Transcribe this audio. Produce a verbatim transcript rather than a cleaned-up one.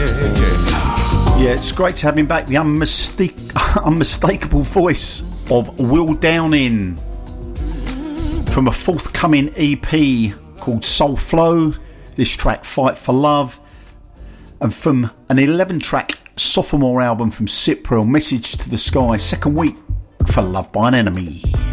Yeah, it's great to have him back. The unmistake- unmistakable voice of Will Downing from a forthcoming E P called Soul Flow. This track, Fight for Love, and from an eleven-track sophomore album from Cypril, Message to the Sky, second week for Love by an Enemy.